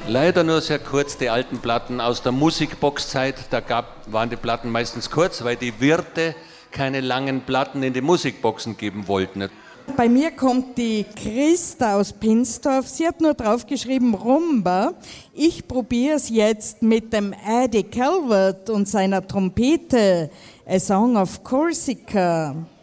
Leider nur sehr kurz, die alten Platten aus der Musikbox-Zeit. Waren die Platten meistens kurz, weil die Wirte keine langen Platten in die Musikboxen geben wollten. Bei mir kommt die Christa aus Pinsdorf. Sie hat nur draufgeschrieben Rumba. Ich probiere es jetzt mit dem Eddie Calvert und seiner Trompete. A Song of Corsica.